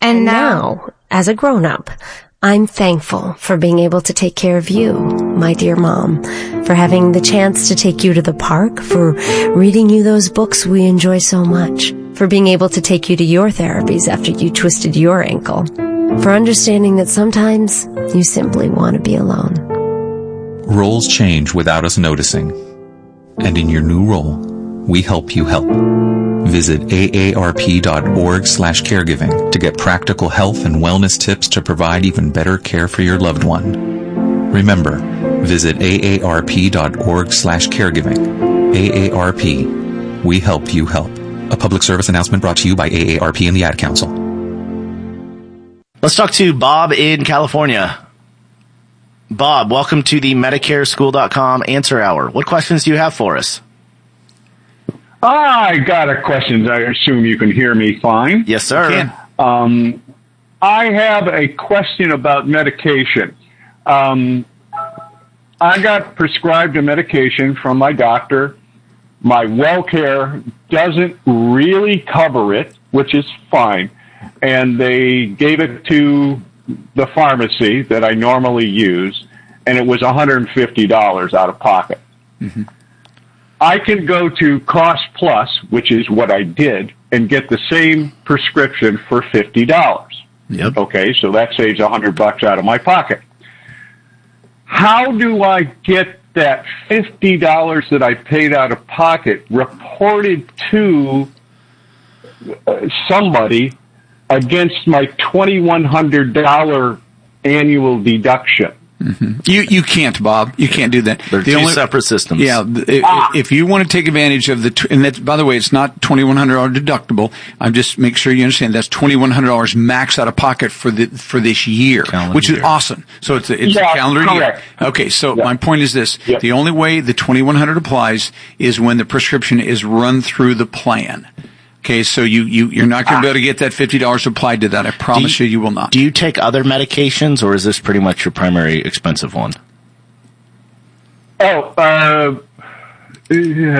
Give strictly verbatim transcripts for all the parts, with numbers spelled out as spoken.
And now, as a grown-up, I'm thankful for being able to take care of you, my dear mom, for having the chance to take you to the park, for reading you those books we enjoy so much, for being able to take you to your therapies after you twisted your ankle, for understanding that sometimes you simply want to be alone. Roles change without us noticing. And in your new role, we help you help. Visit aarp.org slash caregiving to get practical health and wellness tips to provide even better care for your loved one. Remember, visit aarp.org slash caregiving. A A R P. We help you help. A public service announcement brought to you by A A R P and the Ad Council. Let's talk to Bob in California. Bob, welcome to the Medicare School dot com Answer Hour. What questions do you have for us? I got a question. I assume you can hear me fine. Yes, sir. Um, I have a question about medication. Um, I got prescribed a medication from my doctor. My WellCare doesn't really cover it, which is fine. And they gave it to the pharmacy that I normally use, and it was one hundred fifty dollars out of pocket. Mm-hmm. I can go to Cost Plus, which is what I did, and get the same prescription for fifty dollars. Yep. Okay, so that saves one hundred bucks out of my pocket. How do I get that fifty dollars that I paid out of pocket reported to uh, somebody against my twenty-one hundred dollars annual deduction? Mm-hmm. You you can't, Bob. You can't do that. They're the two only, separate systems. Yeah. If, ah. if you want to take advantage of the, and that's, by the way, it's not twenty-one hundred dollars deductible. I'm just make sure you understand that's twenty-one hundred dollars max out of pocket for the for this year, calendar which is year. Awesome. So it's a, it's yeah, a calendar correct. year. Okay. So yeah. my point is this: yep. the only way the twenty-one hundred applies is when the prescription is run through the plan. Okay, so you, you, you're not going to be able to get that fifty dollars applied to that. I promise you, you, you will not. Do you take other medications, or is this pretty much your primary expensive one? Oh, uh, uh,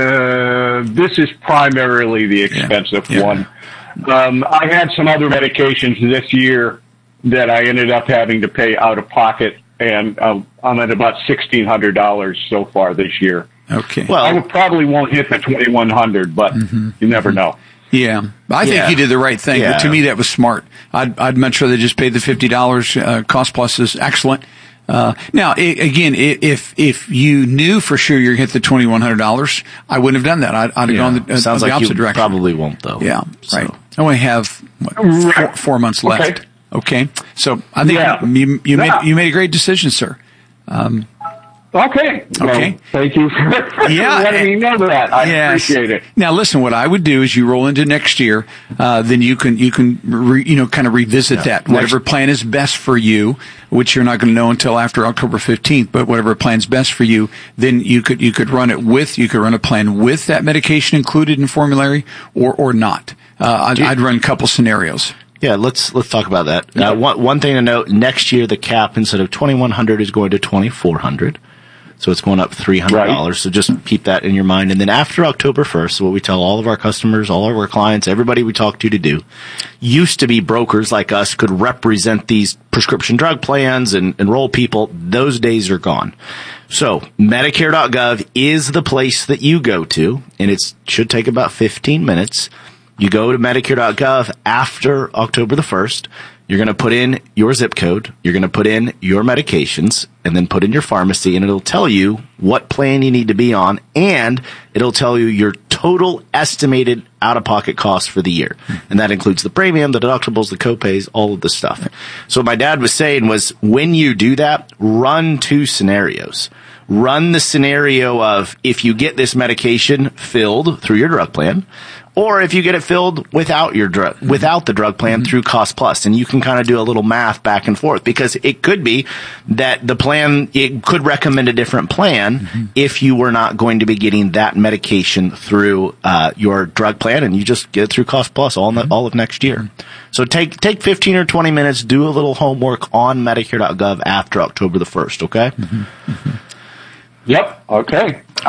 this is primarily the expensive yeah. Yeah. one. Um, I had some other medications this year that I ended up having to pay out of pocket, and uh, I'm at about sixteen hundred dollars so far this year. Okay. Well, I probably won't hit the twenty-one hundred, but mm-hmm. you never know. Yeah, I think yeah. you did the right thing. Yeah. To me, that was smart. I'd, I'd much rather just pay the fifty dollars. Uh, Cost Plus is excellent. Uh, now, it, again, if if you knew for sure you're going to hit the twenty-one hundred dollars, I wouldn't have done that. I'd, I'd have yeah. gone the, uh, Sounds the like opposite you direction. Probably won't, though. Yeah, so. right. I only have what, four, four months left. Okay. Okay, so I think yeah. you you yeah. made you made a great decision, sir. Um, Okay. Okay. Well, thank you for yeah, letting me know that. I yes. appreciate it. Now, listen. What I would do is you roll into next year. Uh, then you can you can re, you know kind of revisit yeah. that. Whatever next. plan is best for you, which you're not going to know until after October fifteenth. But whatever plan's best for you, then you could you could run it with you could run a plan with that medication included in formulary or or not. Uh, I'd, you, I'd run a couple scenarios. Yeah, let's let's talk about that. Uh, one one thing to note: next year the cap instead of twenty-one hundred is going to twenty-four hundred. So it's going up three hundred dollars. Right. So just keep that in your mind. And then after October first, what we tell all of our customers, all of our clients, everybody we talk to to do, used to be brokers like us could represent these prescription drug plans and enroll people. Those days are gone. So Medicare dot gov is the place that you go to, and it should take about fifteen minutes. You go to Medicare dot gov after October the first. You're going to put in your zip code, you're going to put in your medications, and then put in your pharmacy, and it'll tell you what plan you need to be on, and it'll tell you your total estimated out-of-pocket costs for the year. And that includes the premium, the deductibles, the copays, all of the stuff. So what my dad was saying was, when you do that, run two scenarios. Run the scenario of if you get this medication filled through your drug plan, or if you get it filled without your drug, mm-hmm. without the drug plan mm-hmm. through Cost Plus. And you can kind of do a little math back and forth, because it could be that the plan, it could recommend a different plan mm-hmm. if you were not going to be getting that medication through uh, your drug plan, and you just get it through Cost Plus all, mm-hmm. all of next year. Mm-hmm. So take take fifteen or twenty minutes, do a little homework on Medicare dot gov after October the first, okay? Mm-hmm. Mm-hmm. Yep, okay. I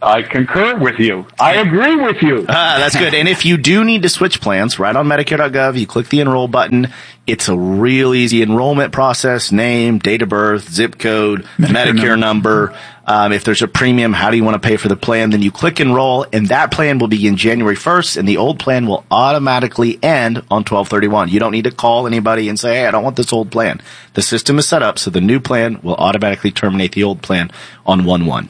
I concur with you. I agree with you. Ah, that's good. And if you do need to switch plans, right on Medicare dot gov, you click the enroll button. It's a real easy enrollment process: name, date of birth, zip code, Medicare, Medicare number. Um, if there's a premium, how do you want to pay for the plan? Then you click enroll, and that plan will begin January first, and the old plan will automatically end on twelve thirty-one. You don't need to call anybody and say, hey, I don't want this old plan. The system is set up so the new plan will automatically terminate the old plan on one one.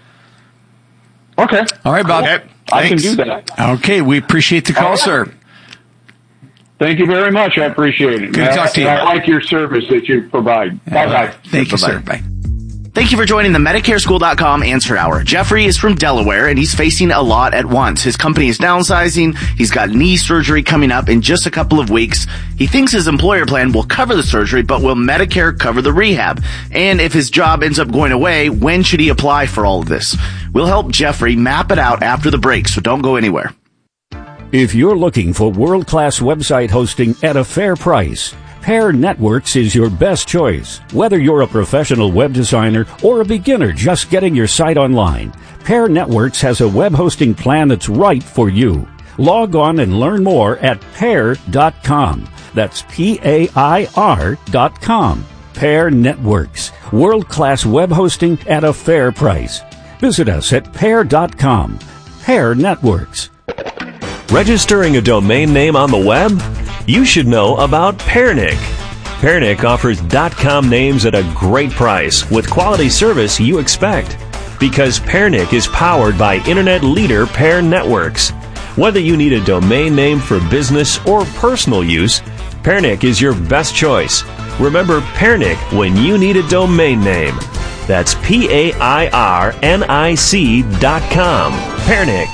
Okay. All right, Bob. Okay. I can do that. Okay, we appreciate the call, right, sir. Thank you very much. I appreciate it. Good to talk to you. I like your service that you provide. Bye-bye. Thank you, Bye-bye. sir. Bye. Thank you for joining the Medicare School dot com Answer Hour. Jeffrey is from Delaware, and he's facing a lot at once. His company is downsizing. He's got knee surgery coming up in just a couple of weeks. He thinks his employer plan will cover the surgery, but will Medicare cover the rehab? And if his job ends up going away, when should he apply for all of this? We'll help Jeffrey map it out after the break, so don't go anywhere. If you're looking for world-class website hosting at a fair price, Pair Networks is your best choice. Whether you're a professional web designer or a beginner just getting your site online, Pair Networks has a web hosting plan that's right for you. Log on and learn more at pair dot com. That's P A I R dot com. Pair Networks, world-class web hosting at a fair price. Visit us at pair dot com. Pair Networks. Registering a domain name on the web? You should know about Pairnic. Pairnic offers .com names at a great price with quality service you expect. Because Pairnic is powered by internet leader Pair Networks. Whether you need a domain name for business or personal use, Pairnic is your best choice. Remember Pairnic when you need a domain name. That's P A I R N I C dot com. Pairnic.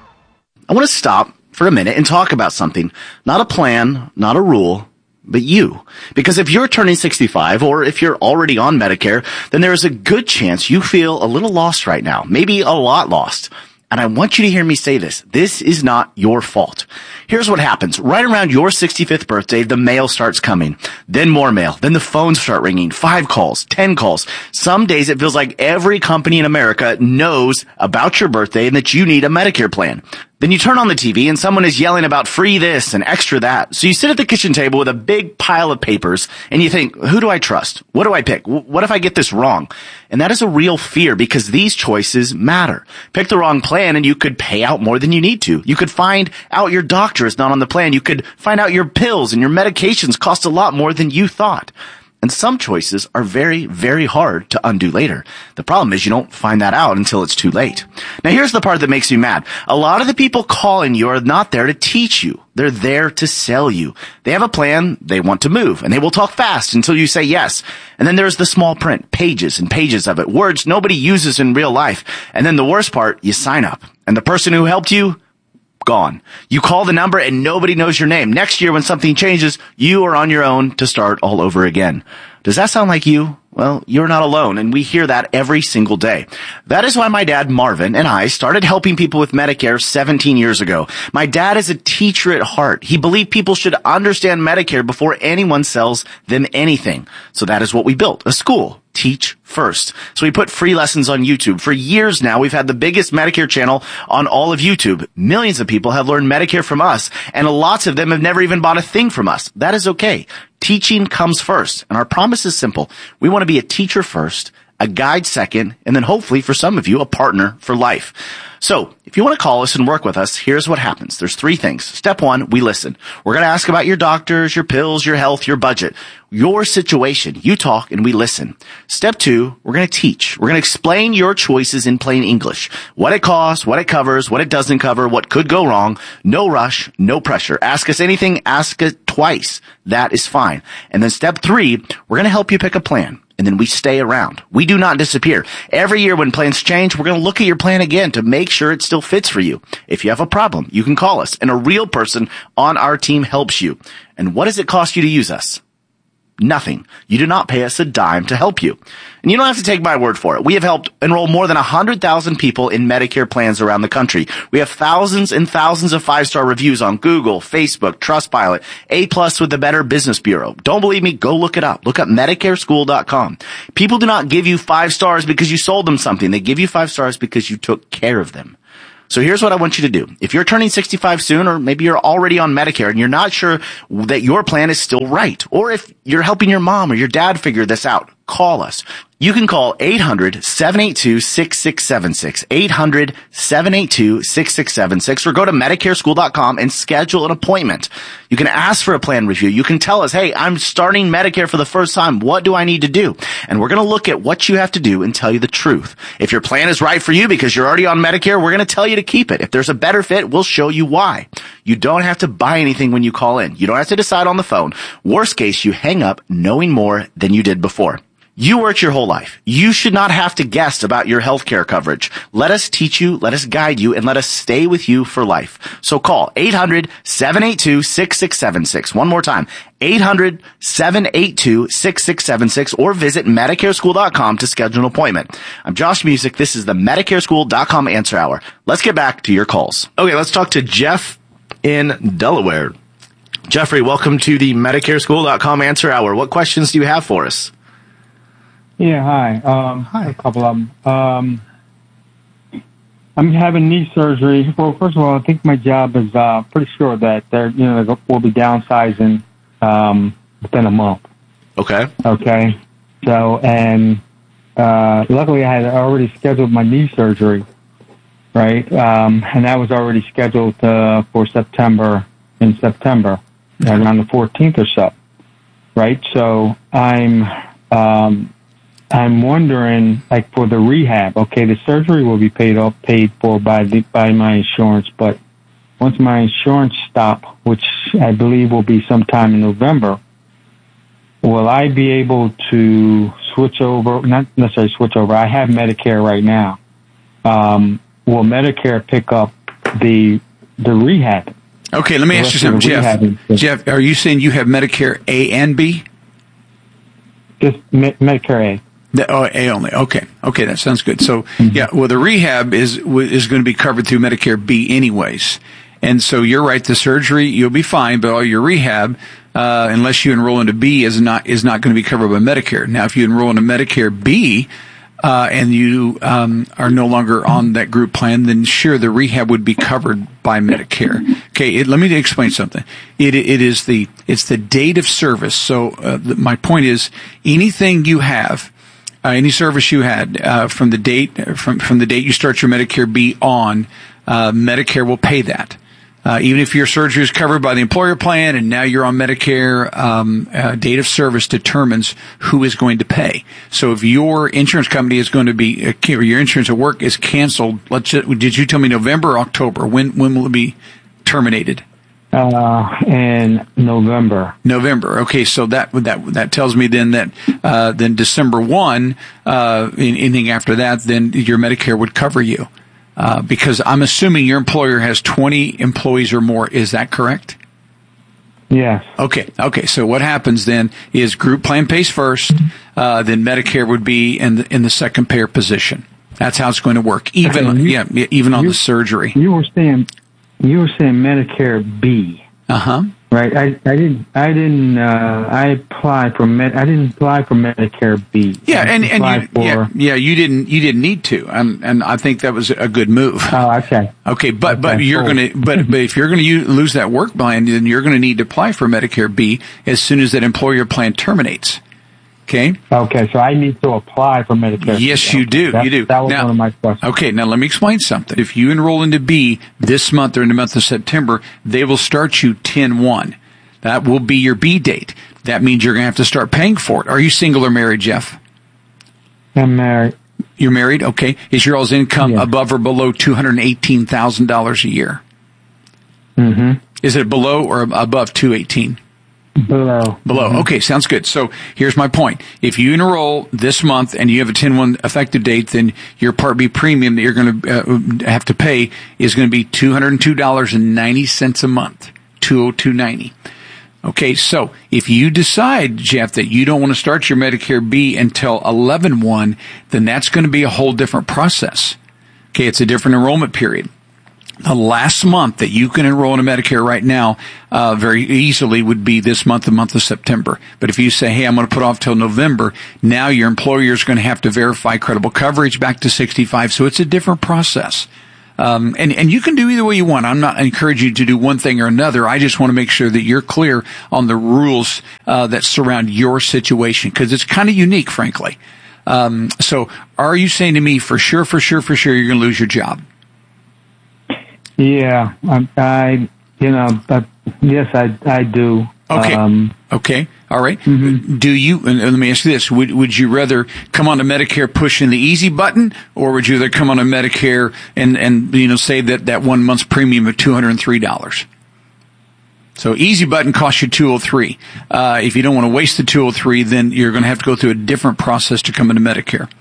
I want to stop for a minute and talk about something. Not a plan, not a rule, but you. Because if you're turning sixty-five, or if you're already on Medicare, then there is a good chance you feel a little lost right now. Maybe a lot lost. And I want you to hear me say this. This is not your fault. Here's what happens. Right around your sixty-fifth birthday, the mail starts coming. Then more mail. Then the phones start ringing. Five calls, ten calls. Some days it feels like every company in America knows about your birthday and that you need a Medicare plan. Then you turn on the T V and someone is yelling about free this and extra that. So you sit at the kitchen table with a big pile of papers and you think, who do I trust? What do I pick? What if I get this wrong? And that is a real fear because these choices matter. Pick the wrong plan and you could pay out more than you need to. You could find out your doctor is not on the plan. You could find out your pills and your medications cost a lot more than you thought. And some choices are very, very hard to undo later. The problem is you don't find that out until it's too late. Now here's the part that makes me mad. A lot of the people calling you are not there to teach you. They're there to sell you. They have a plan, they want to move, and they will talk fast until you say yes. And then there's the small print, pages and pages of it, words nobody uses in real life. And then the worst part, you sign up. And the person who helped you, gone. You call the number and nobody knows your name. Next year when something changes, you are on your own to start all over again. Does that sound like you? Well, you're not alone, and we hear that every single day. That is why my dad, Marvin, and I started helping people with Medicare seventeen years ago. My dad is a teacher at heart. He believed people should understand Medicare before anyone sells them anything. So that is what we built, a school. Teach first. So we put free lessons on YouTube. For years now, we've had the biggest Medicare channel on all of YouTube. Millions of people have learned Medicare from us, and lots of them have never even bought a thing from us. That is okay. Teaching comes first, and our promise is simple. We want to be a teacher first, a guide second, and then hopefully for some of you, a partner for life. So if you want to call us and work with us, here's what happens. There's three things. Step one, we listen. We're going to ask about your doctors, your pills, your health, your budget, your situation. You talk and we listen. Step two, we're going to teach. We're going to explain your choices in plain English. What it costs, what it covers, what it doesn't cover, what could go wrong. No rush, no pressure. Ask us anything, ask it twice. That is fine. And then step three, we're going to help you pick a plan. And then we stay around. We do not disappear. Every year when plans change, we're going to look at your plan again to make sure it still fits for you. If you have a problem, you can call us, and a real person on our team helps you. And what does it cost you to use us? Nothing. You do not pay us a dime to help you. And you don't have to take my word for it. We have helped enroll more than one hundred thousand people in Medicare plans around the country. We have thousands and thousands of five-star reviews on Google, Facebook, Trustpilot, A plus with the Better Business Bureau. Don't believe me? Go look it up. Look up Medicare School dot com. People do not give you five stars because you sold them something. They give you five stars because you took care of them. So here's what I want you to do. If you're turning sixty-five soon, or maybe you're already on Medicare and you're not sure that your plan is still right, or if you're helping your mom or your dad figure this out, call us. You can call eight hundred, seven eight two, six six seven six, eight hundred, seven eight two, six six seven six, or go to Medicare School dot com and schedule an appointment. You can ask for a plan review. You can tell us, hey, I'm starting Medicare for the first time. What do I need to do? And we're going to look at what you have to do and tell you the truth. If your plan is right for you because you're already on Medicare, we're going to tell you to keep it. If there's a better fit, we'll show you why. You don't have to buy anything when you call in. You don't have to decide on the phone. Worst case, you hang up knowing more than you did before. You worked your whole life. You should not have to guess about your health care coverage. Let us teach you, let us guide you, and let us stay with you for life. So call eight hundred, seven eight two, six six seven six. One more time, eight hundred, seven eight two, six six seven six, or visit Medicare School dot com to schedule an appointment. I'm Josh Music. This is the Medicare School dot com Answer Hour. Let's get back to your calls. Okay, let's talk to Jeff in Delaware. Jeffrey, welcome to the Medicare School dot com Answer Hour. What questions do you have for us? Yeah, hi. Um, hi. A couple of them. Um, I'm having knee surgery. Well, first of all, I think my job is uh, pretty sure that they're, you know, we'll be downsizing um, within a month. Okay. Okay. So, and uh, luckily I had already scheduled my knee surgery, right? Um, and that was already scheduled uh, for September, in September, around the fourteenth or so, right? So I'm... Um, I'm wondering, like, for the rehab, okay, the surgery will be paid off, paid for by the, by my insurance, but once my insurance stop, which I believe will be sometime in November, will I be able to switch over, not necessarily switch over, I have Medicare right now. Um, will Medicare pick up the, the rehab? Okay, let me ask you something, Jeff. Jeff, are you saying you have Medicare A and B? Just Me- Medicare A. The, oh, A only. Okay. Okay, that sounds good. So, mm-hmm. yeah, well, the rehab is is going to be covered through Medicare B anyways. And so you're right, the surgery, you'll be fine, but all your rehab, uh, unless you enroll into B, is not is not going to be covered by Medicare. Now, if you enroll into Medicare B, uh, and you um, are no longer on that group plan, then sure, the rehab would be covered by Medicare. Okay, it, let me explain something. It it is the it's the date of service. So uh, the, my point is, anything you have. Uh, any service you had uh, from the date from from the date you start your Medicare B on, uh, Medicare will pay that. Uh, even if your surgery is covered by the employer plan and now you're on Medicare, um, uh, date of service determines who is going to pay. So if your insurance company is going to be, uh, or your insurance at work is canceled, let's just, did you tell me November or October? When when will it be terminated? Uh, in November. November. Okay, so that that that tells me then that uh, then December one, uh, anything after that, then your Medicare would cover you, uh, because I'm assuming your employer has twenty employees or more. Is that correct? Yes. Okay. Okay. So what happens then is group plan pays first, uh, then Medicare would be in the in the second payer position. That's how it's going to work. Even okay, you, yeah, even on you, the surgery. You were saying. You were saying Medicare B. Uh-huh. Right. I, I didn't, I didn't, uh, I applied for Med, I didn't apply for Medicare B. Yeah. And, and you, for, yeah, yeah, you didn't, you didn't need to. And, and I think that was a good move. Oh, okay. Okay. But, okay, but you're cool. going to, but, but if you're going to lose that work plan, then you're going to need to apply for Medicare B as soon as that employer plan terminates. Okay. Okay, so I need to apply for Medicare. Yes, you do. That, you do. That was now, one of my questions. Okay, now let me explain something. If you enroll into B this month or in the month of September, they will start you ten one. That will be your B date. That means you're going to have to start paying for it. Are you single or married, Jeff? I'm married. You're married? Okay. Is your all's income yeah. above or below two hundred eighteen thousand dollars a year? Mm-hmm. Is it below or above two hundred eighteen thousand dollars? Below. Below. Mm-hmm. Okay, sounds good. So here's my point. If you enroll this month and you have a ten one effective date, then your Part B premium that you're going to uh, have to pay is going to be two hundred two dollars and ninety cents a month, two hundred two dollars and ninety cents. Okay, so if you decide, Jeff, that you don't want to start your Medicare B until eleven one, then that's going to be a whole different process. Okay, it's a different enrollment period. The last month that you can enroll in a Medicare right now, uh, very easily would be this month, the month of September. But if you say, hey, I'm going to put off till November, now your employer is going to have to verify credible coverage back to sixty-five. So it's a different process. Um, and, and you can do either way you want. I'm not encouraging you to do one thing or another. I just want to make sure that you're clear on the rules, uh, that surround your situation, because it's kind of unique, frankly. Um, so are you saying to me for sure, for sure, for sure, you're going to lose your job? Yeah, I, I you know, but yes, I, I do. Okay. Um, okay. All right. Mm-hmm. Do you, and let me ask you this, would, would you rather come on to Medicare pushing the easy button, or would you rather come on to Medicare and, and, you know, save that, that one month's premium of two hundred three dollars? So easy button costs you two hundred three dollars. Uh, if you don't want to waste the two hundred three dollars, then you're going to have to go through a different process to come into Medicare.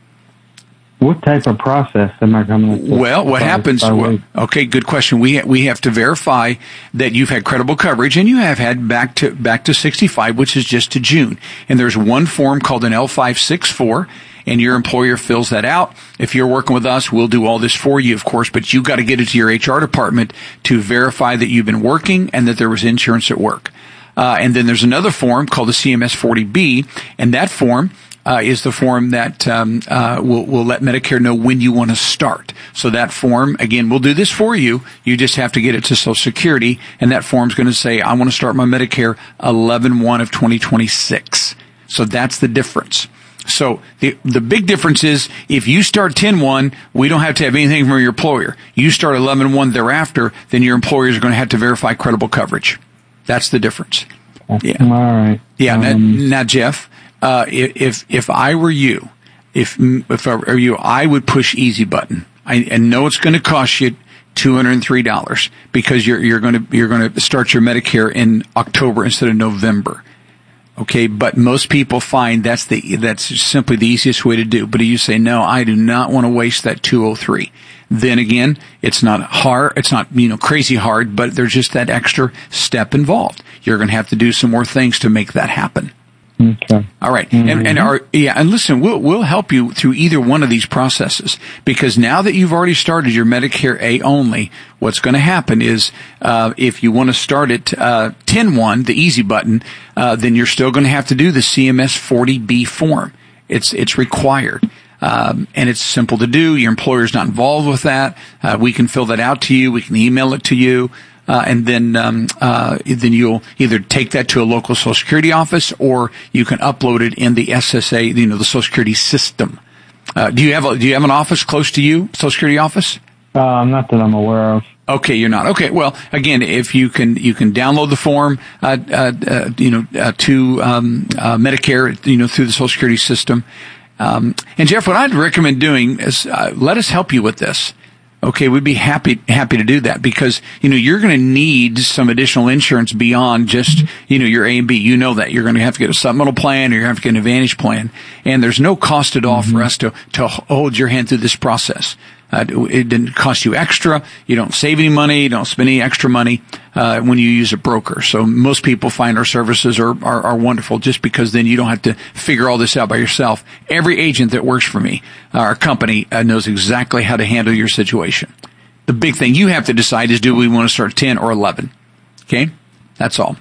What type of process am I coming to? Well, what happens, well, okay, good question. We, ha- we have to verify that you've had credible coverage, and you have had back to, back to sixty-five, which is just to June. And there's one form called an L five sixty-four, and your employer fills that out. If you're working with us, we'll do all this for you, of course, but you've got to get it to your H R department to verify that you've been working and that there was insurance at work. Uh, and then there's another form called the C M S forty B, and that form Uh, is the form that um, uh, will will let Medicare know when you want to start. So that form, again, we'll do this for you. You just have to get it to Social Security, and that form's going to say, I want to start my Medicare eleven one of twenty twenty-six. So that's the difference. So the the big difference is if you start ten one, we don't have to have anything from your employer. You start eleven one thereafter, then your employers are going to have to verify credible coverage. That's the difference. Yeah. All right. Yeah. Um, now, now, Jeff. Uh, if, if I were you, if, if I were you, I would push easy button. I, I know it's going to cost you two hundred three dollars because you're, you're going to, you're going to start your Medicare in October instead of November. Okay. But most people find that's the, that's simply the easiest way to do. But if you say, no, I do not want to waste that two hundred three. Then again, it's not hard. It's not, you know, crazy hard, but there's just that extra step involved. You're going to have to do some more things to make that happen. Okay. All right. Mm-hmm. And, and our, yeah, and listen, we'll, we'll help you through either one of these processes, because now that you've already started your Medicare A only, what's going to happen is, uh, if you want to start at, uh, ten one, the easy button, uh, then you're still going to have to do the C M S forty B form. It's, it's required. Um, and it's simple to do. Your employer's not involved with that. Uh, we can fill that out to you. We can email it to you. Uh, and then, um, uh, then you'll either take that to a local Social Security office, or you can upload it in the S S A, you know, the Social Security system. Uh, do you have a, do you have an office close to you, Social Security office? Uh, not that I'm aware of. Okay, you're not. Okay, well, again, if you can, you can download the form, uh, uh, uh you know, uh, to, um, uh, Medicare, you know, through the Social Security system. Um, and Jeff, what I'd recommend doing is, uh, let us help you with this. Okay, we'd be happy happy to do that, because, you know, you're going to need some additional insurance beyond just, you know, your A and B. You know that. You're going to have to get a supplemental plan, or you're going to have to get an Advantage plan. And there's no cost at all mm-hmm. for us to, to hold your hand through this process. Uh, it didn't cost you extra. You don't save any money. You don't spend any extra money uh, when you use a broker. So most people find our services are, are, are wonderful, just because then you don't have to figure all this out by yourself. Every agent that works for me, uh, our company, uh, knows exactly how to handle your situation. The big thing you have to decide is, do we want to start ten or eleven? Okay? That's all.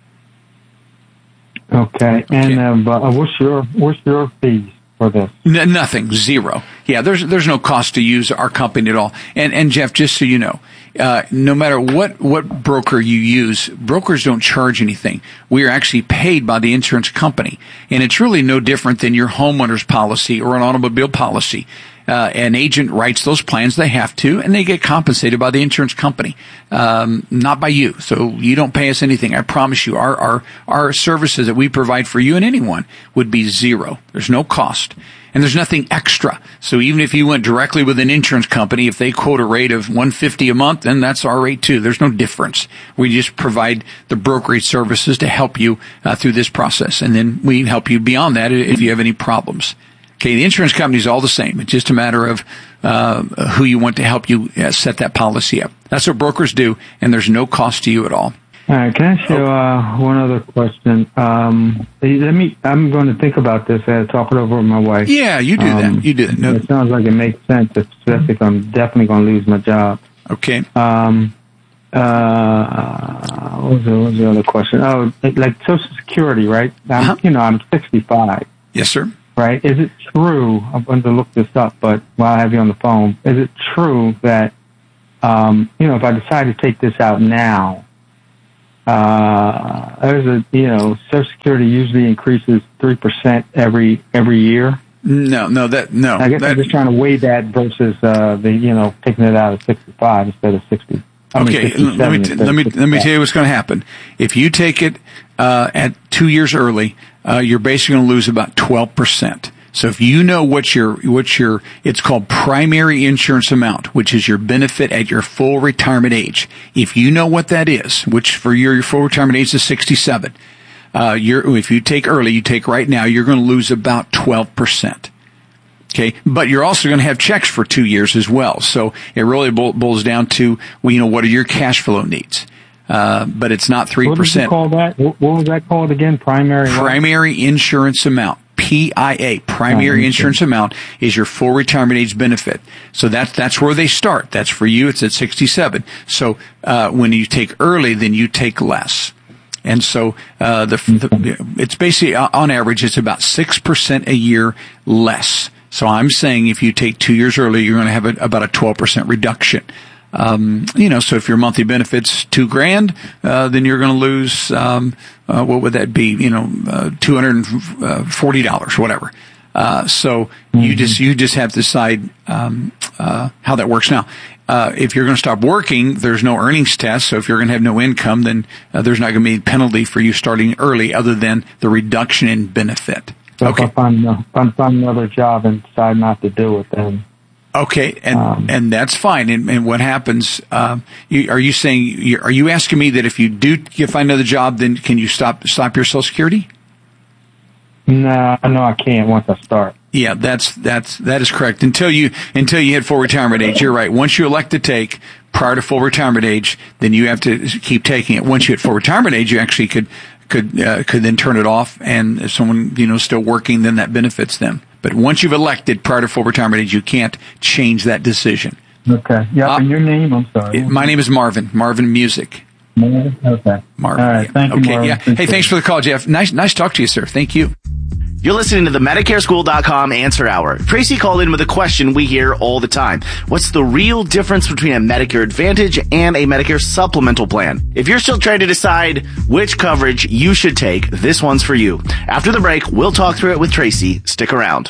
Okay. And uh, but what's your what's your fees for this? N- nothing. Zero. Yeah, there's there's no cost to use our company at all. And and Jeff, just so you know, uh, no matter what what broker you use, brokers don't charge anything. We are actually paid by the insurance company, and it's really no different than your homeowner's policy or an automobile policy. Uh, an agent writes those plans, they have to, and they get compensated by the insurance company, um, not by you. So you don't pay us anything. I promise you, our, our, our services that we provide for you and anyone would be zero. There's no cost. And there's nothing extra. So even if you went directly with an insurance company, if they quote a rate of one hundred fifty dollars a month, then that's our rate too. There's no difference. We just provide the brokerage services to help you uh, through this process. And then we help you beyond that if you have any problems. Okay, the insurance company is all the same. It's just a matter of uh, who you want to help you uh, set that policy up. That's what brokers do, and there's no cost to you at all. All right, can I ask you uh, one other question? Um, let me. I'm going to think about this. I had to talk it over with my wife. Yeah, you do um, that. You do that. No. It sounds like it makes sense, especially if I'm definitely going to lose my job. Okay. Um. Uh. What was the, what was the other question? Oh, like Social Security, right? I'm, uh-huh. You know, I'm sixty-five. Yes, sir. Right? Is it true? I'm going to look this up, but while I have you on the phone, is it true that um, you know, if I decide to take this out now? Uh, there's a, you know, Social Security usually increases three percent every, every year. No, no, that, no. I guess that, I'm just trying to weigh that versus, uh, the, you know, taking it out at sixty-five instead of sixty. I okay, mean, let me, t- let me, let me tell you what's going to happen. If you take it, uh, at two years early, uh, you're basically going to lose about twelve percent. So if you know what your, what your, it's called primary insurance amount, which is your benefit at your full retirement age. If you know what that is, which for your, your full retirement age is sixty-seven, uh, you're, if you take early, you take right now, you're going to lose about twelve percent. Okay. But you're also going to have checks for two years as well. So it really boils down to, well, you know, what are your cash flow needs? Uh, but it's not three percent. What did you call that? What was that called again? Primary Primary what? Insurance amount. P I A, primary oh, insurance amount, is your full retirement age benefit. So that's, that's where they start. That's for you. It's at sixty-seven. So, uh, when you take early, then you take less. And so, uh, the, the it's basically, on average, it's about six percent a year less. So I'm saying if you take two years early, you're going to have a, about a twelve percent reduction. Um, you know, so if your monthly benefit's two grand, uh, then you're going to lose, um, uh, what would that be? You know, uh, two hundred forty dollars, whatever. Uh, so mm-hmm. you just, you just have to decide, um, uh, how that works. Now, uh, if you're going to stop working, there's no earnings test. So if you're going to have no income, then uh, there's not going to be a penalty for you starting early other than the reduction in benefit. So okay. If I find, if I find another job and decide not to do it, then. Okay, and um, and that's fine. And, and what happens? Um, you, are you saying? You, are you asking me that if you do you find another job, then can you stop stop your Social Security? No, no, I can't once I start. Yeah, that's that's that is correct. Until you until you hit full retirement age, you're right. Once you elect to take prior to full retirement age, then you have to keep taking it. Once you hit full retirement age, you actually could could uh, could then turn it off, and if someone you know is still working, then that benefits them. But once you've elected prior to full retirement age, you can't change that decision. Okay. Yeah. Uh, and your name? I'm sorry. My name is Marvin. Marvin Music. Marvin. Okay. Marvin. All right. Yeah. Thank you, okay. Marvin. Yeah. Hey, thanks for the call, Jeff. Nice, nice to talk to you, sir. Thank you. You're listening to the Medicare School dot com Answer Hour. Tracy called in with a question we hear all the time. What's the real difference between a Medicare Advantage and a Medicare Supplemental plan? If you're still trying to decide which coverage you should take, this one's for you. After the break, we'll talk through it with Tracy. Stick around.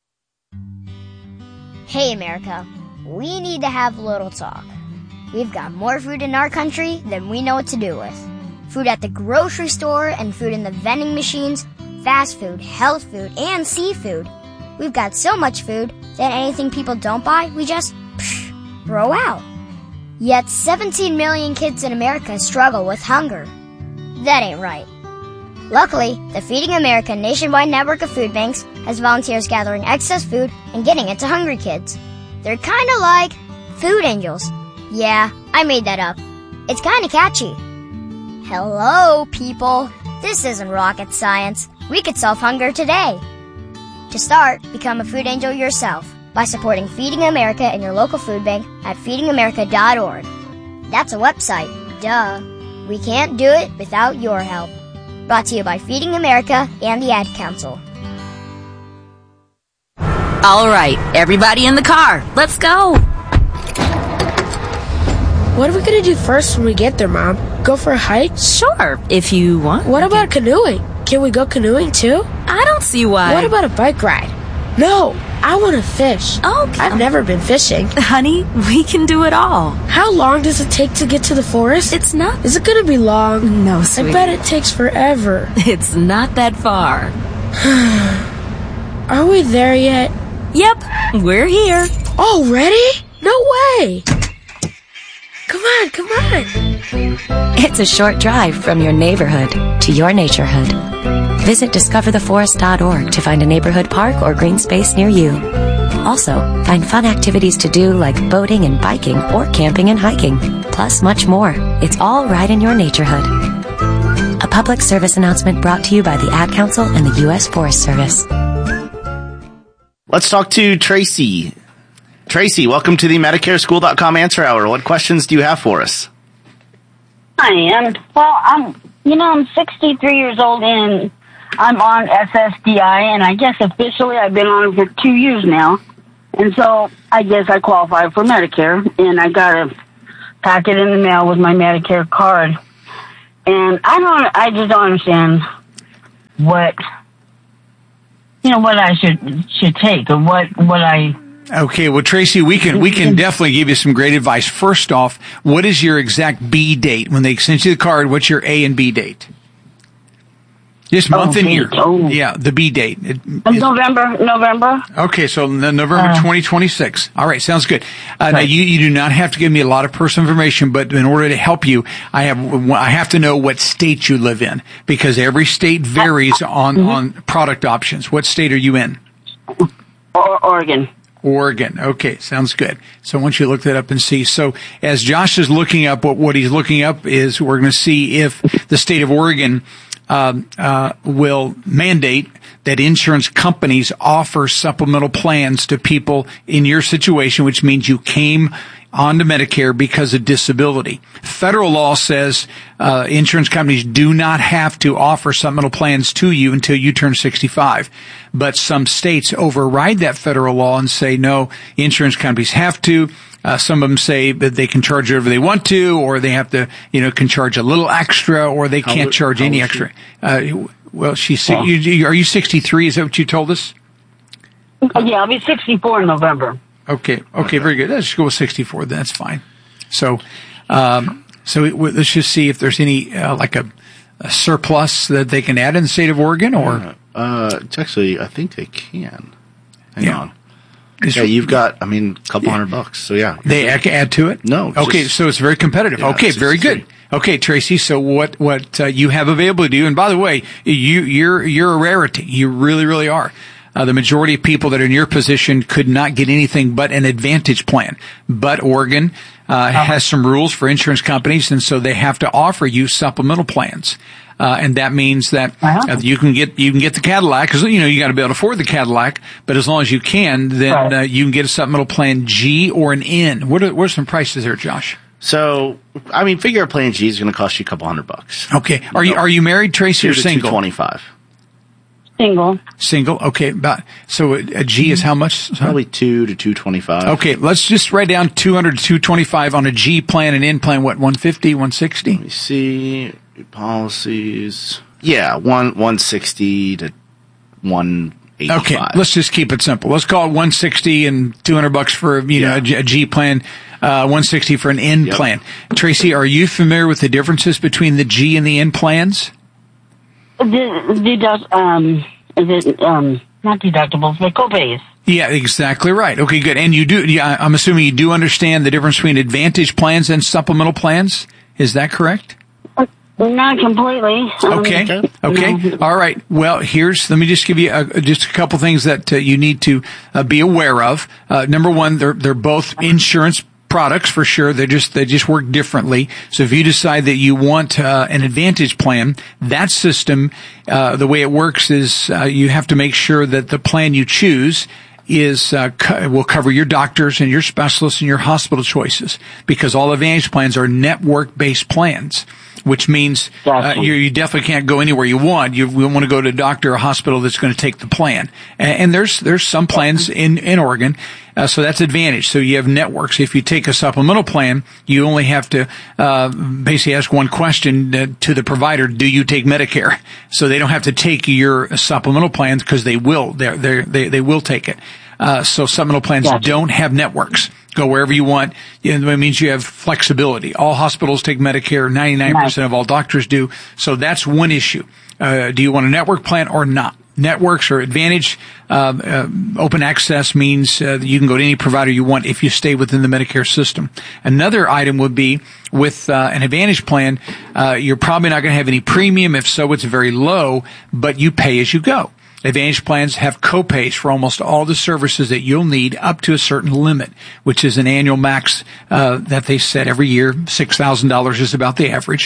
Hey, America. We need to have a little talk. We've got more food in our country than we know what to do with. Food at the grocery store and food in the vending machines, fast food, health food, and seafood. We've got so much food that anything people don't buy, we just psh, throw out. Yet seventeen million kids in America struggle with hunger. That ain't right. Luckily, the Feeding America nationwide network of food banks has volunteers gathering excess food and getting it to hungry kids. They're kind of like food angels. Yeah, I made that up. It's kind of catchy. Hello, people. This isn't rocket science. We could solve hunger today. To start, become a food angel yourself by supporting Feeding America in your local food bank at feeding america dot org. That's a website. Duh. We can't do it without your help. Brought to you by Feeding America and the Ad Council. All right, everybody in the car. Let's go. What are we going to do first when we get there, Mom? Go for a hike? Sure, if you want. What about canoeing? Can we go canoeing too? I don't see why. What about a bike ride? No, I want to fish. Okay. I've never been fishing. Honey, we can do it all. How long does it take to get to the forest? It's not. Is it going to be long? No, sweetie. I bet it takes forever. It's not that far. Are we there yet? Yep, we're here. Already? No way. Come on, come on. It's a short drive from your neighborhood to your naturehood. Visit discover the forest dot org to find a neighborhood park or green space near you. Also, find fun activities to do like boating and biking or camping and hiking, plus much more. It's all right in your naturehood. public service announcement brought to you by the Ad Council and the U S Forest Service. Let's talk to Tracy. Tracy, welcome to the Medicare School dot com Answer Hour. What questions do you have for us? Hi, um, well, I'm, you know, I'm sixty-three years old and I'm on S S D I, and I guess officially I've been on it for two years now. And so I guess I qualify for Medicare, and I got a packet in the mail with my Medicare card. And I don't, I just don't understand what, you know, what I should, should take or what, what I... Okay, well, Tracy, we can we can definitely give you some great advice. First off, what is your exact B date? When they send you the card, what's your A and B date? Just month oh, and year. Oh. Yeah, the B date. It, November, November. Okay, so November uh, twenty twenty-six. All right, sounds good. Uh, right. Now, you, you do not have to give me a lot of personal information, but in order to help you, I have I have to know what state you live in, because every state varies on, mm-hmm. on product options. What state are you in? Or, Oregon. Oregon. Okay, sounds good. So once you look that up and see. So as Josh is looking up, what, what he's looking up is we're going to see if the state of Oregon um, uh, will mandate that insurance companies offer supplemental plans to people in your situation, which means you came onto Medicare because of disability. Federal law says uh insurance companies do not have to offer supplemental plans to you until you turn sixty-five. But some states override that federal law and say, no, insurance companies have to. Uh, some of them say that they can charge whatever they want to, or they have to, you know, can charge a little extra, or they can't charge any extra. Uh, well, she's, oh. you, are you sixty-three? Is that what you told us? Yeah, I'll be sixty-four in November. Okay. Okay. Very good. Let's go with sixty-four. That's fine. So, um, so it, let's just see if there's any, uh, like a, a surplus that they can add in the state of Oregon, or? Uh, uh it's actually, I think they can. Hang yeah. on. Yeah, you've got, I mean, a couple yeah. hundred bucks. So yeah. They add to it? No. Okay. Just, so it's very competitive. Yeah, okay. Very good. Okay, Tracy. So what, what, uh, you have available to you. And by the way, you, you're, you're a rarity. You really, really are. Uh, the majority of people that are in your position could not get anything but an Advantage plan. But Oregon uh, uh-huh. has some rules for insurance companies, and so they have to offer you supplemental plans. Uh, and that means that uh-huh. uh, you can get you can get the Cadillac, because you know you got to be able to afford the Cadillac. But as long as you can, then right. uh, you can get a supplemental plan G or an N. What are, what are some prices there, Josh? So, I mean, figure a plan G is going to cost you a couple hundred bucks. Okay. Are you, know, you are you married, Tracy, or single? two twenty-five. Single. Single. Okay. About, so a, a G is how much? Probably two to two twenty-five. Okay. Let's just write down two hundred to two twenty-five on a G plan and N plan. What, one fifty, one sixty? Let me see. Policies. Yeah. One, one sixty to one eighty-five. Okay. Let's just keep it simple. Let's call it one sixty and two hundred bucks for, you know, yeah. a, a G plan, uh, one sixty for an N yep. plan. Tracy, are you familiar with the differences between the G and the N plans? The, the, um, the, um, not deductibles, but copays. Yeah, exactly right. Okay, good. And you do, yeah, I'm assuming you do understand the difference between Advantage plans and supplemental plans. Is that correct? Not completely. Okay. Um, okay. No. All right. Well, here's, let me just give you a, just a couple things that uh, you need to uh, be aware of. Uh, number one, they're, they're both insurance products for sure. They just, they just work differently. So if you decide that you want uh, an Advantage plan, that system, uh, the way it works is uh, you have to make sure that the plan you choose is uh, co- will cover your doctors and your specialists and your hospital choices, because all Advantage plans are network-based plans, which means uh, you, you definitely can't go anywhere you want. You, you want to go to a doctor or a hospital that's going to take the plan. And, and there's there's some plans in, in Oregon, uh, so that's Advantage. So you have networks. If you take a supplemental plan, you only have to uh, basically ask one question uh, to the provider: do you take Medicare? So they don't have to take your supplemental plans, because they will. They're, they're, they they will take it. Uh, so supplemental plans gotcha. don't have networks. Go wherever you want. It means you have flexibility. All hospitals take Medicare. ninety-nine percent of all doctors do. So that's one issue. Uh, do you want a network plan or not? Networks or Advantage, uh, uh, open access means uh, you can go to any provider you want if you stay within the Medicare system. Another item would be with uh, an Advantage plan, uh, you're probably not going to have any premium. If so, it's very low, but you pay as you go. Advantage plans have copays for almost all the services that you'll need up to a certain limit, which is an annual max uh, that they set every year. six thousand dollars is about the average.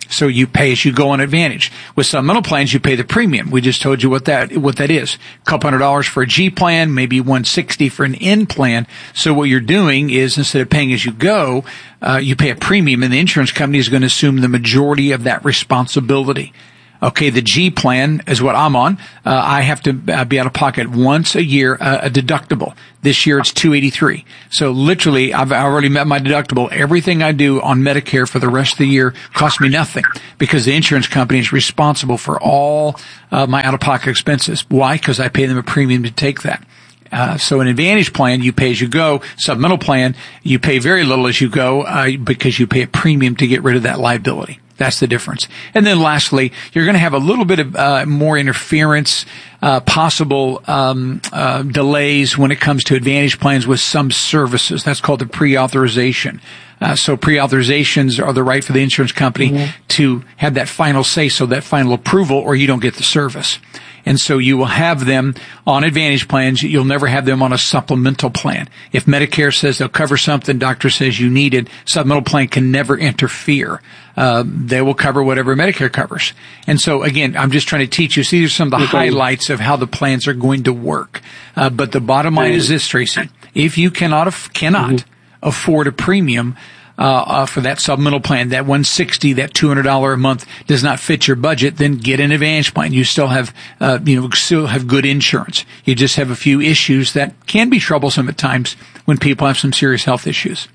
So you pay as you go on Advantage. With supplemental plans, you pay the premium. We just told you what that what that is. A couple hundred dollars for a G plan, maybe one hundred sixty dollars for an N plan. So what you're doing is instead of paying as you go, uh, you pay a premium, and the insurance company is going to assume the majority of that responsibility. Okay, the G plan is what I'm on. Uh, I have to uh, be out of pocket once a year, uh, a deductible. This year it's two hundred eighty-three dollars. So literally, I've already met my deductible. Everything I do on Medicare for the rest of the year costs me nothing because the insurance company is responsible for all uh, my out-of-pocket expenses. Why? Because I pay them a premium to take that. Uh, so an Advantage plan, you pay as you go. Supplemental plan, you pay very little as you go uh, because you pay a premium to get rid of that liability. That's the difference. And then lastly, you're going to have a little bit of uh, more interference, uh, possible um, uh, delays when it comes to Advantage plans with some services. That's called the pre-authorization. Uh, so pre-authorizations are the right for the insurance company mm-hmm. to have that final say, so that final approval, or you don't get the service. And so you will have them on Advantage plans. You'll never have them on a supplemental plan. If Medicare says they'll cover something, doctor says you need it, supplemental plan can never interfere. Uh, they will cover whatever Medicare covers. And so again, I'm just trying to teach you. So these are some of the okay. highlights of how the plans are going to work. Uh, but the bottom line is this, Tracy. If you cannot, af- cannot mm-hmm. afford a premium, Uh, uh, for that supplemental plan, that one hundred sixty dollars, that two hundred dollars a month does not fit your budget, then get an Advantage plan. You still have, uh, you know, still have good insurance. You just have a few issues that can be troublesome at times when people have some serious health issues.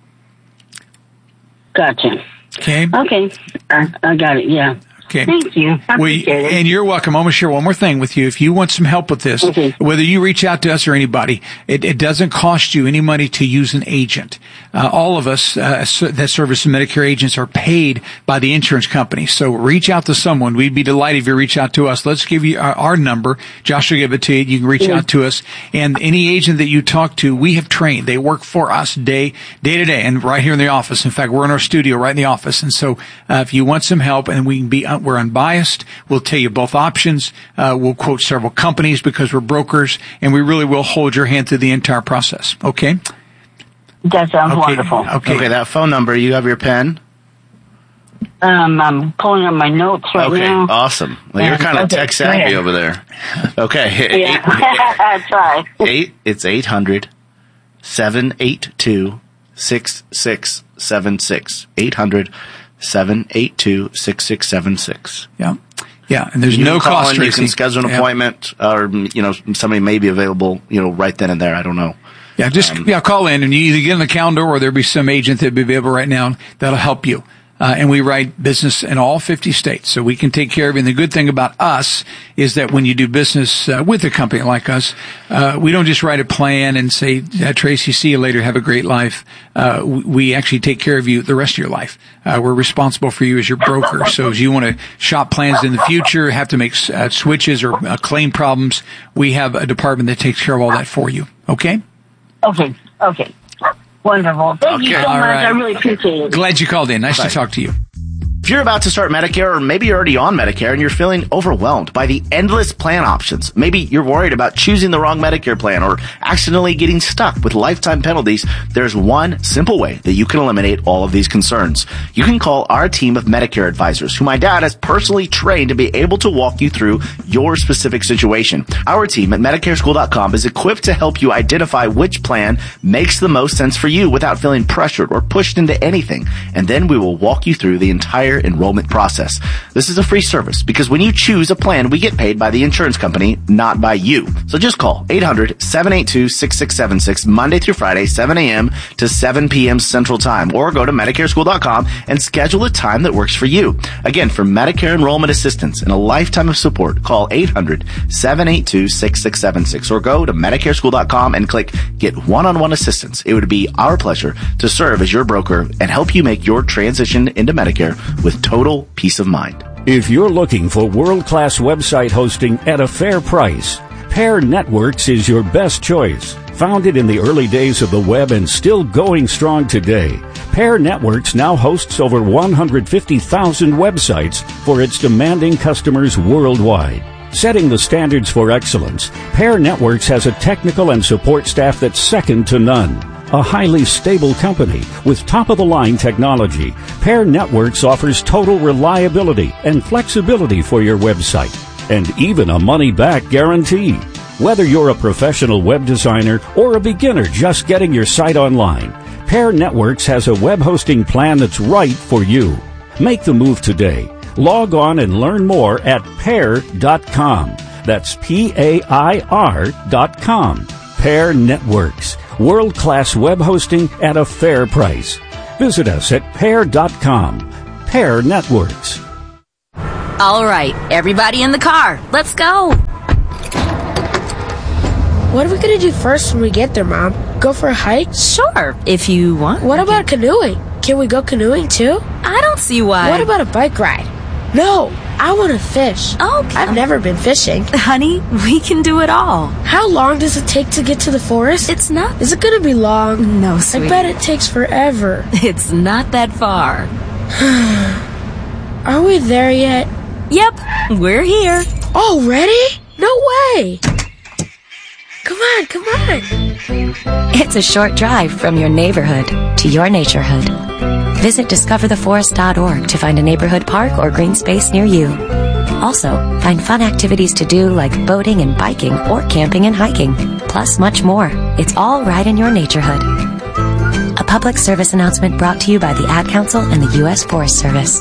Gotcha. Okay. Okay. I, I got it. Yeah. Okay. Thank you. I well, appreciate it. And you're welcome. I'm going to share one more thing with you. If you want some help with this, okay. whether you reach out to us or anybody, it, it doesn't cost you any money to use an agent. Uh, all of us uh, that service and Medicare agents are paid by the insurance company. So reach out to someone. We'd be delighted if you reach out to us. Let's give you our, our number. Josh will give it to you. You can reach yeah. out to us. And any agent that you talk to, we have trained. They work for us day, day to day and right here in the office. In fact, we're in our studio right in the office. And so uh, if you want some help, and we can be, uh, we're unbiased. We'll tell you both options. Uh, we'll quote several companies because we're brokers, and we really will hold your hand through the entire process. Okay? That sounds okay. wonderful. Okay. Okay, that phone number, you have your pen? Um, I'm pulling up my notes right okay, now. Okay, awesome. Well, you're kind of okay, tech savvy over there. Okay. Yeah, I try. Eight, it's eight hundred, seven eight two, six six seven six. eight hundred, seven eight two, six six seven six. Yeah. Yeah, and there's you no cost. You can schedule an yeah. appointment, or, you know, somebody may be available, you know, right then and there. I don't know. Yeah, just um, yeah, call in, and you either get on the calendar or there'll be some agent that'll be available right now that'll help you. Uh, and we write business in all fifty states, so we can take care of you. And the good thing about us is that when you do business uh, with a company like us, uh, we don't just write a plan and say, uh, Tracy, see you later, have a great life. Uh, we actually take care of you the rest of your life. Uh, we're responsible for you as your broker. So as you want to shop plans in the future, have to make uh, switches or uh, claim problems, we have a department that takes care of all that for you. Okay? Okay. Okay. Wonderful. Thank okay. you so All much. right. I really appreciate it. Glad you called in. Nice Bye. to talk to you. If you're about to start Medicare, or maybe you're already on Medicare and you're feeling overwhelmed by the endless plan options, maybe you're worried about choosing the wrong Medicare plan or accidentally getting stuck with lifetime penalties, there's one simple way that you can eliminate all of these concerns. You can call our team of Medicare advisors, who my dad has personally trained to be able to walk you through your specific situation. Our team at Medicare School dot com is equipped to help you identify which plan makes the most sense for you without feeling pressured or pushed into anything. And then we will walk you through the entire enrollment process. This is a free service because when you choose a plan, we get paid by the insurance company, not by you. So just call eight hundred, seven eight two, six six seven six Monday through Friday, seven a.m. to seven p.m. Central Time, or go to Medicare School dot com and schedule a time that works for you. Again, for Medicare enrollment assistance and a lifetime of support, call eight hundred, seven eight two, six six seven six or go to Medicare School dot com and click Get One-on-One Assistance. It would be our pleasure to serve as your broker and help you make your transition into Medicare with total peace of mind. If you're looking for world-class website hosting at a fair price, Pair Networks is your best choice. Founded in the early days of the web and still going strong today, Pair Networks now hosts over one hundred fifty thousand websites for its demanding customers worldwide. Setting the standards for excellence, Pair Networks has a technical and support staff that's second to none. A highly stable company with top-of-the-line technology, Pair Networks offers total reliability and flexibility for your website, and even a money-back guarantee. Whether you're a professional web designer or a beginner just getting your site online, Pair Networks has a web hosting plan that's right for you. Make the move today. Log on and learn more at pair dot com. That's P A I R dot com. Pair Networks. World-class web hosting at a fair price. Visit us at pair dot com. Pair Networks. All right, everybody in the car. Let's go. What are we going to do first when we get there, Mom? Go for a hike? Sure, if you want. What about canoeing? Can we go canoeing too? I don't see why. What about a bike ride? No, I want to fish. Okay. I've never been fishing. Honey, we can do it all. How long does it take to get to the forest? It's not. Is it going to be long? No, sweetie. I bet it takes forever. It's not that far. Are we there yet? Yep, we're here. Already? No way. Come on, come on. It's a short drive from your neighborhood to your naturehood. Visit discover the forest dot org to find a neighborhood park or green space near you. Also, find fun activities to do like boating and biking or camping and hiking, plus much more. It's all right in your naturehood. A public service announcement brought to you by the Ad Council and the U S Forest Service.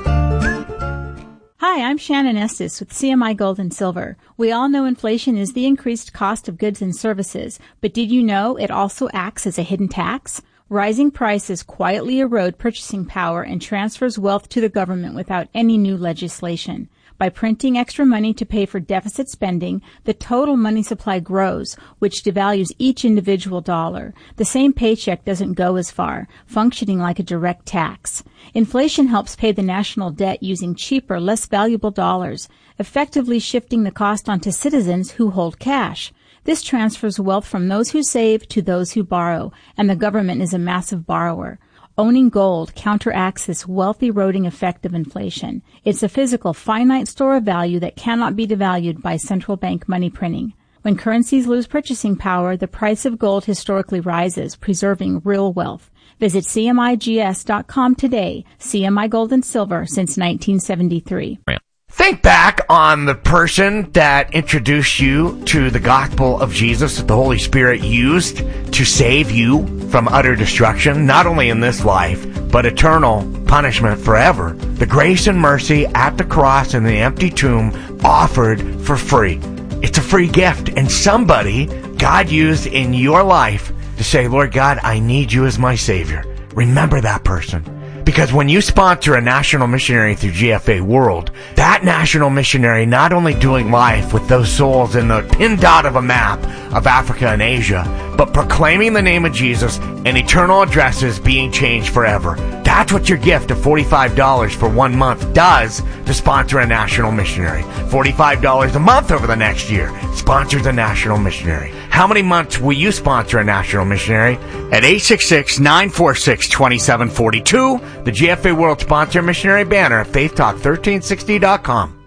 Hi, I'm Shannon Estes with C M I Gold and Silver. We all know inflation is the increased cost of goods and services, but did you know it also acts as a hidden tax? Rising prices quietly erode purchasing power and transfers wealth to the government without any new legislation. By printing extra money to pay for deficit spending, the total money supply grows, which devalues each individual dollar. The same paycheck doesn't go as far, functioning like a direct tax. Inflation helps pay the national debt using cheaper, less valuable dollars, effectively shifting the cost onto citizens who hold cash. This transfers wealth from those who save to those who borrow, and the government is a massive borrower. Owning gold counteracts this wealth-eroding effect of inflation. It's a physical, finite store of value that cannot be devalued by central bank money printing. When currencies lose purchasing power, the price of gold historically rises, preserving real wealth. Visit C M I G S dot com today. C M I Gold and Silver since nineteen seventy-three. Think back on the person that introduced you to the gospel of Jesus that the Holy Spirit used to save you from utter destruction, not only in this life, but eternal punishment forever. The grace and mercy at the cross and the empty tomb offered for free. It's a free gift, and somebody God used in your life to say, Lord God, I need you as my Savior. Remember that person. Because when you sponsor a national missionary through G F A World, that national missionary not only doing life with those souls in the pin dot of a map of Africa and Asia, but proclaiming the name of Jesus and eternal addresses being changed forever. That's what your gift of forty-five dollars for one month does to sponsor a national missionary. forty-five dollars a month over the next year sponsors a national missionary. How many months will you sponsor a national missionary? At eight six six, nine four six, two seven four two, the G F A World Sponsor Missionary banner at faith talk thirteen sixty dot com.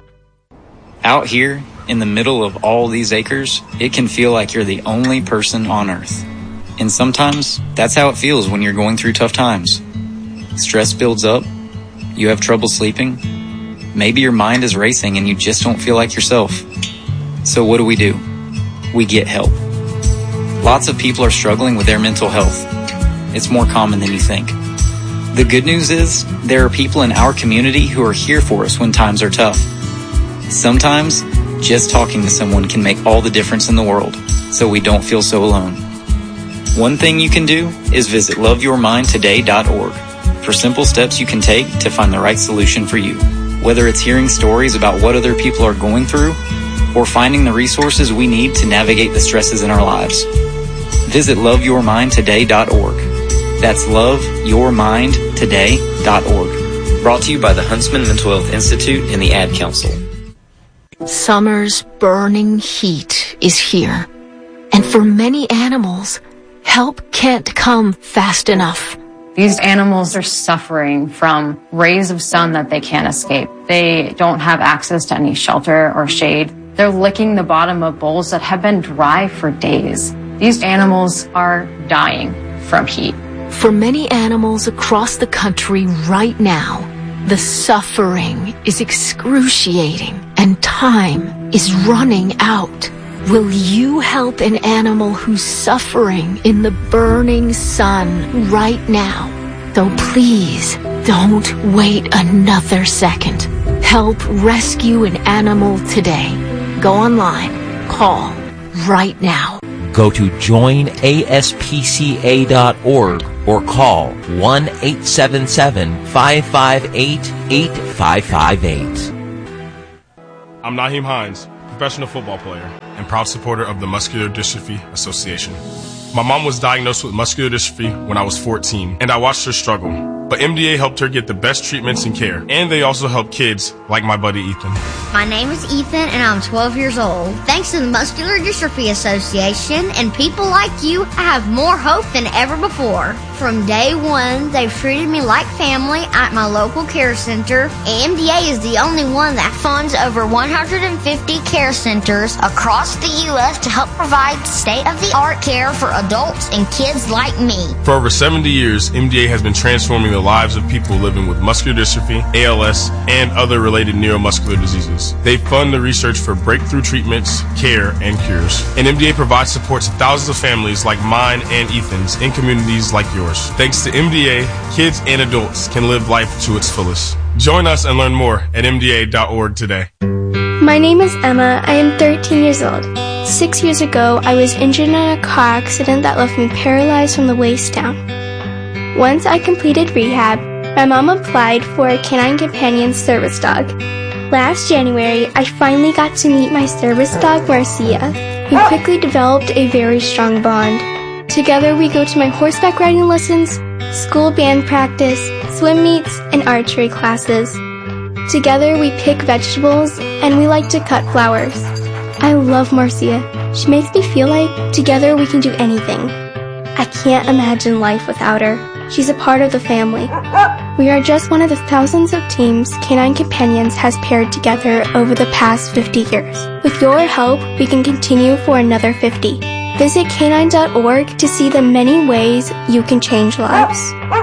Out here, in the middle of all these acres, it can feel like you're the only person on earth. And sometimes, that's how it feels when you're going through tough times. Stress builds up, you have trouble sleeping, maybe your mind is racing and you just don't feel like yourself. So what do we do? We get help. Lots of people are struggling with their mental health. It's more common than you think. The good news is, there are people in our community who are here for us when times are tough. Sometimes, just talking to someone can make all the difference in the world, so we don't feel so alone. One thing you can do is visit love your mind today dot org for simple steps you can take to find the right solution for you. Whether it's hearing stories about what other people are going through, or finding the resources we need to navigate the stresses in our lives. Visit love your mind today dot org. That's love your mind today dot org. Brought to you by the Huntsman Mental Health Institute and the Ad Council. Summer's burning heat is here. And for many animals, help can't come fast enough. These animals are suffering from rays of sun that they can't escape. They don't have access to any shelter or shade. They're licking the bottom of bowls that have been dry for days. These animals are dying. from heat. For many animals across the country right now, the suffering is excruciating and time is running out. Will you help an animal who's suffering in the burning sun right now? So please don't wait another second. Help rescue an animal today. Go online. Call right now. Go to join A S P C A dot org or call one eight seven seven, five five eight, eight five five eight. I'm Naheem Hines, professional football player and proud supporter of the Muscular Dystrophy Association. My mom was diagnosed with muscular dystrophy when I was fourteen, and I watched her struggle. But M D A helped her get the best treatments and care, and they also help kids like my buddy Ethan. My name is Ethan, and I'm twelve years old. Thanks to the Muscular Dystrophy Association and people like you, I have more hope than ever before. From day one, they've treated me like family at my local care center. M D A is the only one that funds over one hundred fifty care centers across the U S to help provide state-of-the-art care for adults and kids like me. For over seventy years, M D A has been transforming the lives of people living with muscular dystrophy, A L S, and other related neuromuscular diseases. They fund the research for breakthrough treatments, care, and cures. And M D A provides support to thousands of families like mine and Ethan's in communities like yours. Thanks to M D A, kids and adults can live life to its fullest. Join us and learn more at M D A dot org today. My name is Emma. I am thirteen years old. Six years ago, I was injured in a car accident that left me paralyzed from the waist down. Once I completed rehab, my mom applied for a Canine Companion service dog. Last January, I finally got to meet my service dog, Marcia. We quickly developed a very strong bond. Together, we go to my horseback riding lessons, school band practice, swim meets, and archery classes. Together, we pick vegetables, and we like to cut flowers. I love Marcia. She makes me feel like together we can do anything. I can't imagine life without her. She's a part of the family. We are just one of the thousands of teams Canine Companions has paired together over the past fifty years. With your help, we can continue for another fifty. Visit canine dot org to see the many ways you can change lives.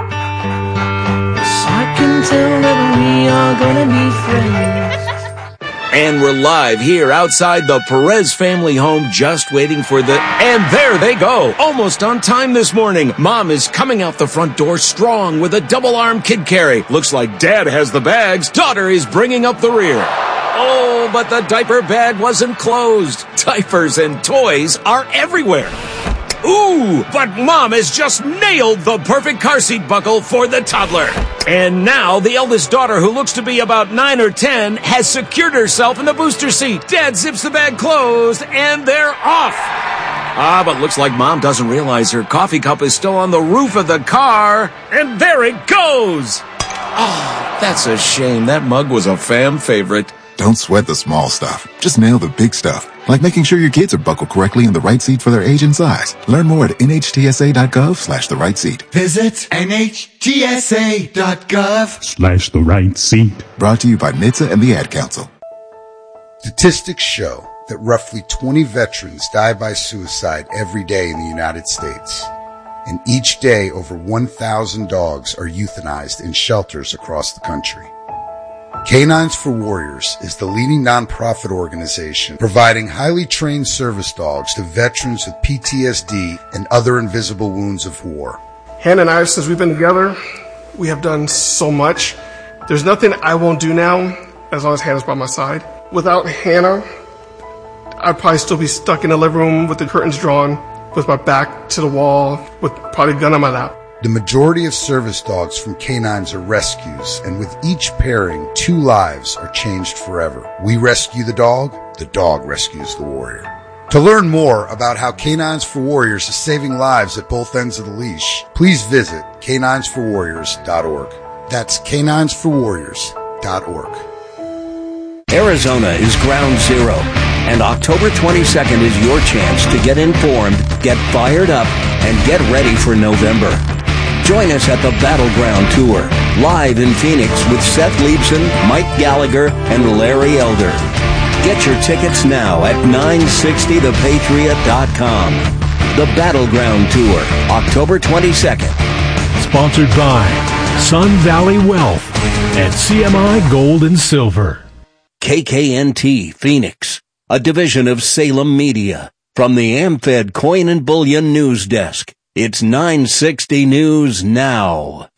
I can tell that we are gonna be friends. And we're live here outside the Perez family home, just waiting for the... And there they go! Almost on time this morning. Mom is coming out the front door strong with a double-arm kid carry. Looks like Dad has the bags. Daughter is bringing up the rear. Oh, but the diaper bag wasn't closed. Diapers and toys are everywhere. Ooh, but Mom has just nailed the perfect car seat buckle for the toddler. And now the eldest daughter, who looks to be about nine or ten, has secured herself in the booster seat. Dad zips the bag closed, and they're off. Ah, but looks like Mom doesn't realize her coffee cup is still on the roof of the car. And there it goes. Oh, that's a shame. That mug was a fam favorite. Don't sweat the small stuff. Just nail the big stuff, like making sure your kids are buckled correctly in the right seat for their age and size. Learn more at N H T S A dot gov slash the right seat. Visit N H T S A dot gov Slash the right seat. Brought to you by N H T S A and the Ad Council. Statistics show that roughly twenty veterans die by suicide every day in the United States. And each day, over one thousand dogs are euthanized in shelters across the country. Canines for Warriors is the leading nonprofit organization providing highly trained service dogs to veterans with P T S D and other invisible wounds of war. Hannah and I, since we've been together, we have done so much. There's nothing I won't do now as long as Hannah's by my side. Without Hannah, I'd probably still be stuck in the living room with the curtains drawn, with my back to the wall, with probably a gun on my lap. The majority of service dogs from canines are rescues, and with each pairing, two lives are changed forever. We rescue the dog, the dog rescues the warrior. To learn more about how Canines for Warriors is saving lives at both ends of the leash, please visit canines for warriors dot org. That's canines for warriors dot org. Arizona is ground zero, and October twenty-second is your chance to get informed, get fired up, and get ready for November. Join us at the Battleground Tour, live in Phoenix with Seth Leibson, Mike Gallagher, and Larry Elder. Get your tickets now at nine sixty the patriot dot com. The Battleground Tour, October twenty-second. Sponsored by Sun Valley Wealth and C M I Gold and Silver. K K N T Phoenix, a division of Salem Media. From the AmFed Coin and Bullion News Desk, it's nine sixty News Now.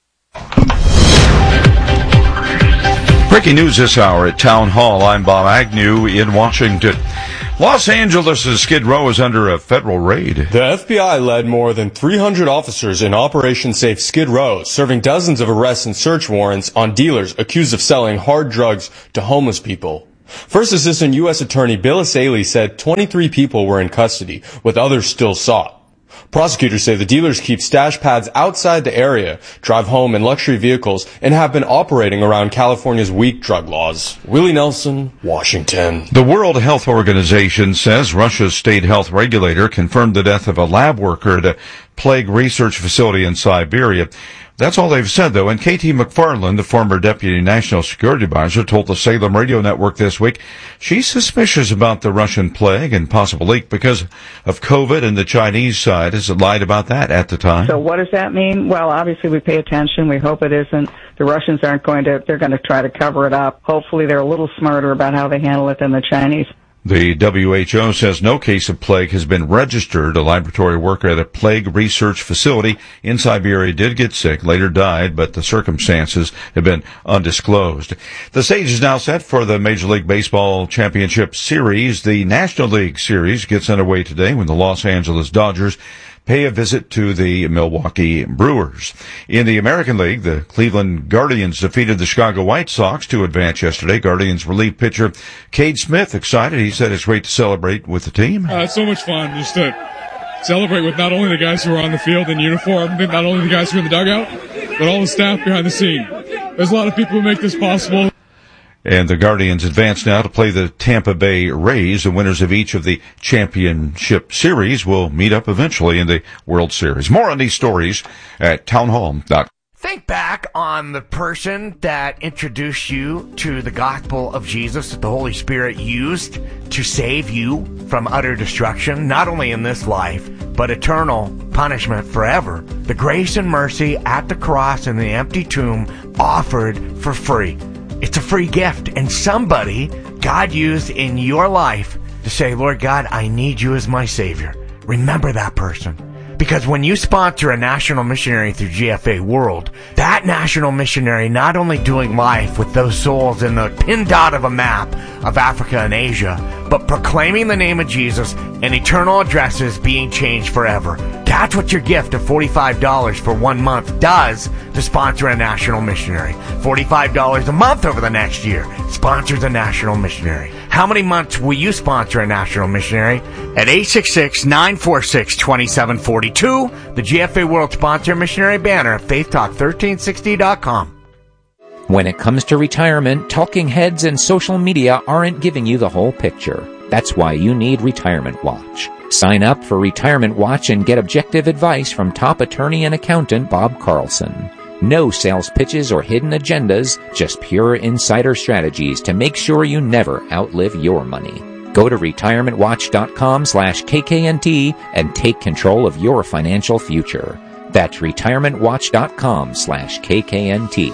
Breaking news this hour at Town Hall. I'm Bob Agnew in Washington. Los Angeles' Skid Row is under a federal raid. The F B I led more than three hundred officers in Operation Safe Skid Row, serving dozens of arrests and search warrants on dealers accused of selling hard drugs to homeless people. First Assistant U S Attorney Bill Asaley said twenty-three people were in custody, with others still sought. Prosecutors say the dealers keep stash pads outside the area, drive home in luxury vehicles, and have been operating around California's weak drug laws. Willie Nelson, Washington. The World Health Organization says Russia's state health regulator confirmed the death of a lab worker at a plague research facility in Siberia. That's all they've said, though. And Katie McFarland, the former Deputy National Security Advisor, told the Salem Radio Network this week she's suspicious about the Russian plague and possible leak because of COVID, and the Chinese side has lied about that at the time. So what does that mean? Well, obviously we pay attention. We hope it isn't. The Russians aren't going to, they're going to try to cover it up. Hopefully they're a little smarter about how they handle it than the Chinese. The W H O says no case of plague has been registered. A laboratory worker at a plague research facility in Siberia did get sick, later died, but the circumstances have been undisclosed. The stage is now set for the Major League Baseball Championship Series. The National League Series gets underway today when the Los Angeles Dodgers pay a visit to the Milwaukee Brewers. In the American League, the Cleveland Guardians defeated the Chicago White Sox to advance yesterday. Guardians relief pitcher Cade Smith excited. He said it's great to celebrate with the team. Uh, it's so much fun just to celebrate with not only the guys who are on the field in uniform, not only the guys who are in the dugout, but all the staff behind the scene. There's a lot of people who make this possible. And the Guardians advance now to play the Tampa Bay Rays. The winners of each of the championship series will meet up eventually in the World Series. More on these stories at townhall dot com. Think back on the person that introduced you to the gospel of Jesus that the Holy Spirit used to save you from utter destruction, not only in this life, but eternal punishment forever. The grace and mercy at the cross and the empty tomb offered for free. It's a free gift, and somebody God used in your life to say, Lord God, I need you as my Savior. Remember that person. Because when you sponsor a national missionary through G F A World, that national missionary not only doing life with those souls in the pin dot of a map of Africa and Asia, but proclaiming the name of Jesus and eternal addresses being changed forever. That's what your gift of forty-five dollars for one month does to sponsor a national missionary. forty-five dollars a month over the next year sponsors a national missionary. How many months will you sponsor a national missionary? At eight six six, nine four six, two seven four two, the G F A World Sponsor Missionary banner at faith talk thirteen sixty dot com. When it comes to retirement, talking heads and social media aren't giving you the whole picture. That's why you need Retirement Watch. Sign up for Retirement Watch and get objective advice from top attorney and accountant Bob Carlson. No sales pitches or hidden agendas, just pure insider strategies to make sure you never outlive your money. Go to retirement watch dot com slash K K N T and take control of your financial future. That's retirement watch dot com slash K K N T.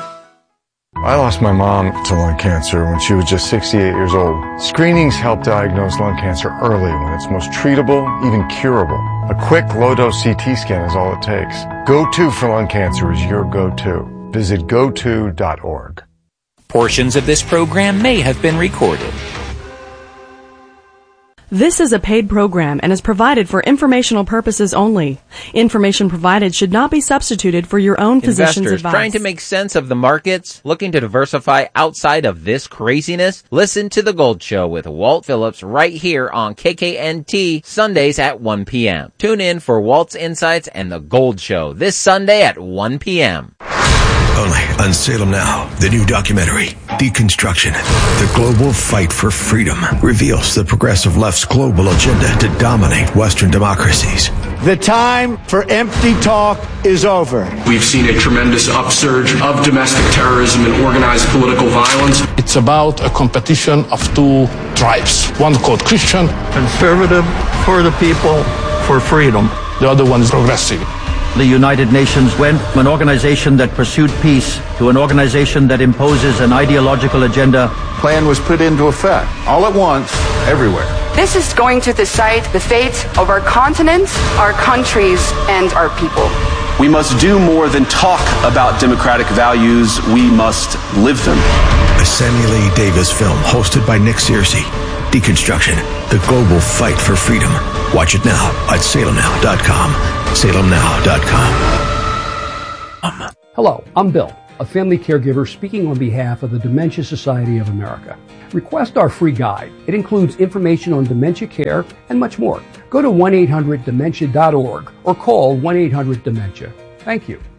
I lost my mom to lung cancer when she was just sixty-eight years old. Screenings help diagnose lung cancer early when it's most treatable, even curable. A quick low-dose C T scan is all it takes. Go to for lung cancer is your go-to. Visit go to dot org. Portions of this program may have been recorded. This is a paid program and is provided for informational purposes only. Information provided should not be substituted for your own physician's Investors advice. trying to make sense of the markets, looking to diversify outside of this craziness? Listen to The Gold Show with Walt Phillips right here on K K N T Sundays at one p.m. Tune in for Walt's Insights and The Gold Show this Sunday at one p.m. Only on Salem Now, the new documentary, Deconstruction, the global fight for freedom, reveals the progressive left's global agenda to dominate Western democracies. The time for empty talk is over. We've seen a tremendous upsurge of domestic terrorism and organized political violence. It's about a competition of two tribes, one called Christian. Conservative for the people, for freedom. The other one is progressive. The United Nations went from an organization that pursued peace to an organization that imposes an ideological agenda. Plan was put into effect all at once, everywhere. This is going to decide the fate of our continent, our countries, and our people. We must do more than talk about democratic values. We must live them. A Samuel A. Davis film hosted by Nick Searcy. Deconstruction, the global fight for freedom. Watch it now at salem now dot com. salem now dot com. Hello, I'm Bill, a family caregiver speaking on behalf of the Dementia Society of America. Request our free guide. It includes information on dementia care and much more. Go to one eight hundred dementia dot org or call one eight hundred dementia. Thank you.